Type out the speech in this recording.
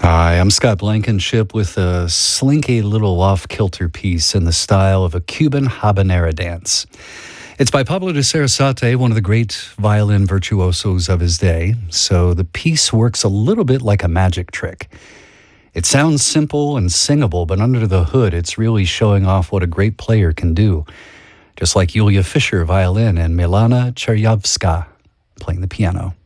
Hi, I'm Scott Blankenship with a slinky little off-kilter piece in the style of a Cuban habanera dance. It's by Pablo de Sarasate, one of the great violin virtuosos of his day, so the piece works a little bit like a magic trick. It sounds simple and singable, but under the hood, it's really showing off what a great player can do, just like Yulia Fischer, violin, and Milana Chernyavska playing the piano.